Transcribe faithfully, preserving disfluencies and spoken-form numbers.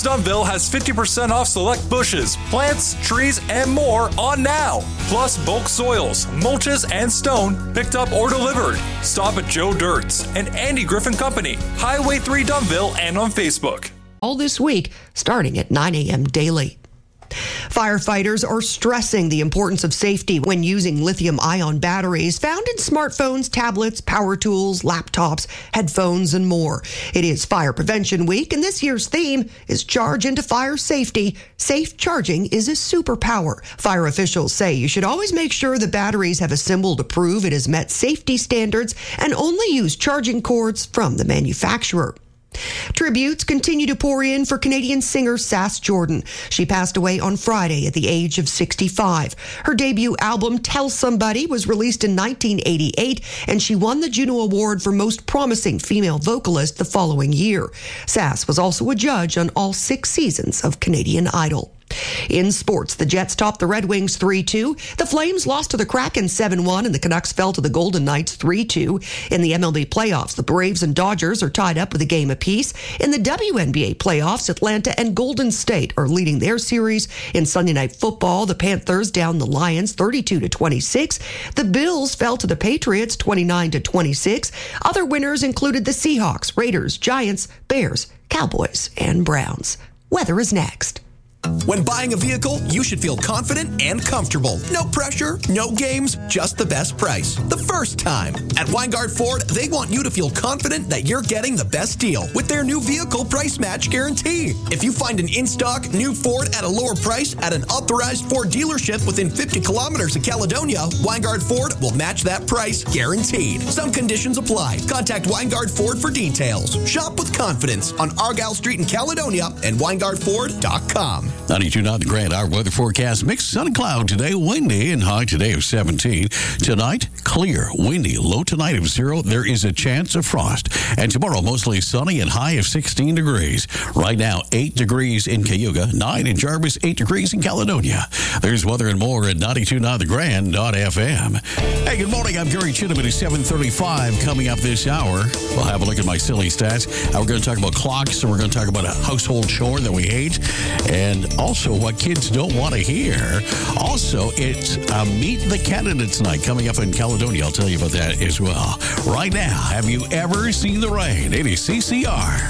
Dunville has fifty percent off select bushes, plants, trees, and more on now. Plus bulk soils, mulches, and stone picked up or delivered. Stop at Joe Dirt's and Andy Griffin Company, Highway three Dunville, and on Facebook. All this week, starting at nine a.m. daily. Firefighters are stressing the importance of safety when using lithium-ion batteries found in smartphones, tablets, power tools, laptops, headphones, and more. It is Fire Prevention Week, and this year's theme is Charge into Fire Safety. Safe charging is a superpower. Fire officials say you should always make sure the batteries have a symbol to prove it has met safety standards and only use charging cords from the manufacturer. Tributes continue to pour in for Canadian singer Sass Jordan. She passed away on Friday at the age of sixty-five. Her debut album, Tell Somebody, was released in nineteen eighty-eight, and she won the Juno Award for Most Promising Female Vocalist the following year. Sass was also a judge on all six seasons of Canadian Idol. In sports, the Jets topped the Red Wings three two. The Flames lost to the Kraken seven one, and the Canucks fell to the Golden Knights three two. In the M L B playoffs, the Braves and Dodgers are tied up with a game apiece. In the W N B A playoffs, Atlanta and Golden State are leading their series. In Sunday Night Football, the Panthers down the Lions thirty-two to twenty-six. The Bills fell to the Patriots twenty-nine to twenty-six. Other winners included the Seahawks, Raiders, Giants, Bears, Cowboys, and Browns. Weather is next. When buying a vehicle, you should feel confident and comfortable. No pressure, no games, just the best price. The first time. At Weingart Ford, they want you to feel confident that you're getting the best deal with their new vehicle price match guarantee. If you find an in-stock new Ford at a lower price at an authorized Ford dealership within fifty kilometers of Caledonia, Weingart Ford will match that price guaranteed. Some conditions apply. Contact Weingart Ford for details. Shop with confidence on Argyle Street in Caledonia and Weingart Ford dot com. ninety-two point nine The Grand, our weather forecast. Mixed sun and cloud today, windy and high today of seventeen. Tonight, clear, windy, low tonight of zero. There is a chance of frost. And tomorrow, mostly sunny and high of sixteen degrees. Right now, eight degrees in Cayuga, nine in Jarvis, eight degrees in Caledonia. There's weather and more at ninety-two point nine The Grand dot F M. Hey, good morning. I'm Gary Chinnaman. It's seven thirty-five coming up this hour. We'll have a look at my silly stats. We're going to talk about clocks, and we're going to talk about a household chore that we hate. And also what kids don't want to hear. Also, it's uh, Meet the Candidates Night coming up in Caledonia. I'll tell you about that as well. Right now, have you ever seen the rain? It is C C R.